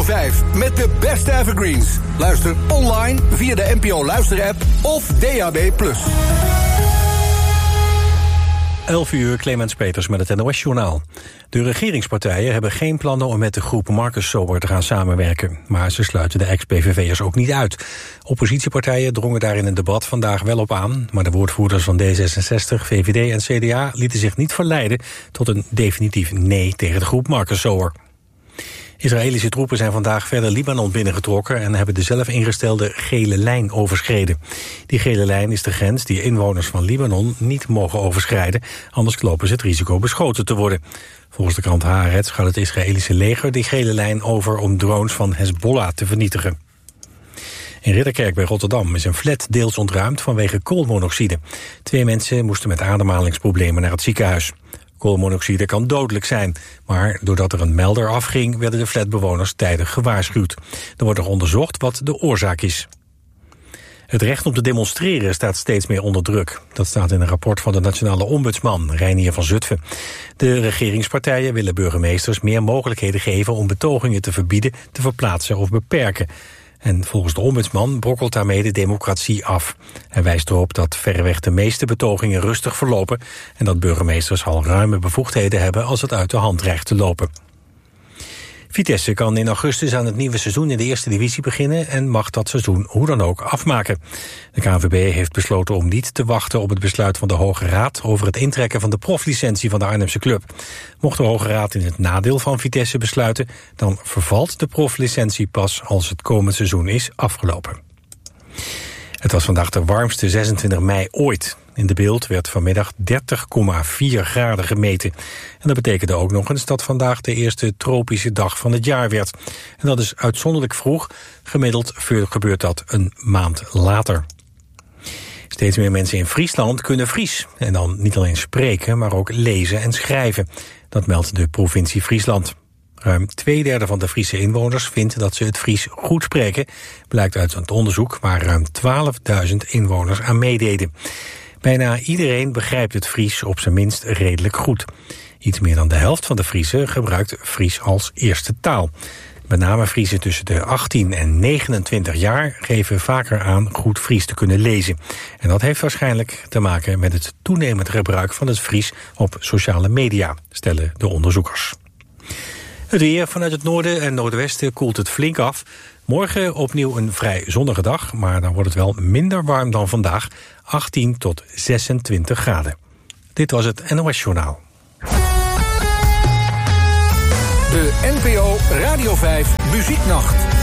5 met de beste evergreens. Luister online via de NPO Luisterapp of DAB+. 11 uur, Clemens Peters met het NOS-journaal. De regeringspartijen hebben geen plannen om met de groep Marcus Sober te gaan samenwerken. Maar ze sluiten de ex-PVV'ers ook niet uit. Oppositiepartijen drongen daar in een debat vandaag wel op aan, maar de woordvoerders van D66, VVD en CDA lieten zich niet verleiden tot een definitief nee tegen de groep Marcus Sober. Israëlische troepen zijn vandaag verder Libanon binnengetrokken en hebben de zelf ingestelde gele lijn overschreden. Die gele lijn is de grens die inwoners van Libanon niet mogen overschrijden, anders lopen ze het risico beschoten te worden. Volgens de krant Haaretz gaat het Israëlische leger die gele lijn over om drones van Hezbollah te vernietigen. In Ridderkerk bij Rotterdam is een flat deels ontruimd vanwege koolmonoxide. 2 mensen moesten met ademhalingsproblemen naar het ziekenhuis. Koolmonoxide kan dodelijk zijn, maar doordat er een melder afging werden de flatbewoners tijdig gewaarschuwd. Er wordt nog onderzocht wat de oorzaak is. Het recht om te demonstreren staat steeds meer onder druk. Dat staat in een rapport van de Nationale Ombudsman, Reinier van Zutphen. De regeringspartijen willen burgemeesters meer mogelijkheden geven om betogingen te verbieden, te verplaatsen of beperken. En volgens de ombudsman brokkelt daarmee de democratie af. Hij wijst erop dat verreweg de meeste betogingen rustig verlopen en dat burgemeesters al ruime bevoegdheden hebben als het uit de hand dreigt te lopen. Vitesse kan in augustus aan het nieuwe seizoen in de eerste divisie beginnen en mag dat seizoen hoe dan ook afmaken. De KNVB heeft besloten om niet te wachten op het besluit van de Hoge Raad over het intrekken van de proflicentie van de Arnhemse club. Mocht de Hoge Raad in het nadeel van Vitesse besluiten, dan vervalt de proflicentie pas als het komend seizoen is afgelopen. Het was vandaag de warmste 26 mei ooit. In de Beeld werd vanmiddag 30,4 graden gemeten. En dat betekende ook nog eens dat vandaag de eerste tropische dag van het jaar werd. En dat is uitzonderlijk vroeg. Gemiddeld gebeurt dat een maand later. Steeds meer mensen in Friesland kunnen Fries. En dan niet alleen spreken, maar ook lezen en schrijven. Dat meldt de provincie Friesland. Ruim 2/3 van de Friese inwoners vindt dat ze het Fries goed spreken. Blijkt uit het onderzoek waar ruim 12.000 inwoners aan meededen. Bijna iedereen begrijpt het Fries op zijn minst redelijk goed. Iets meer dan de helft van de Friezen gebruikt Fries als eerste taal. Met name Friezen tussen de 18 en 29 jaar geven vaker aan goed Fries te kunnen lezen. En dat heeft waarschijnlijk te maken met het toenemend gebruik van het Fries op sociale media, stellen de onderzoekers. Het weer vanuit het noorden en noordwesten koelt het flink af. Morgen opnieuw een vrij zonnige dag, maar dan wordt het wel minder warm dan vandaag. 18 tot 26 graden. Dit was het NOS-journaal. De NPO Radio 5 Muzieknacht.